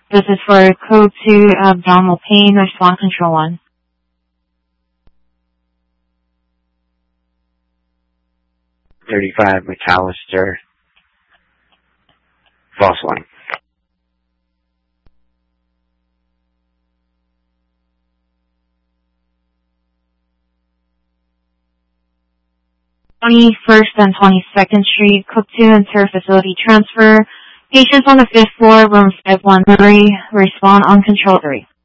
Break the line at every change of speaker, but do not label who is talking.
This is for code 2 abdominal pain, respond control 1.
$35 McAllister, false line.
First and 22nd Street, Cook 2 inter-facility transfer. Patients on the 5th floor, room 513, respond on control 3.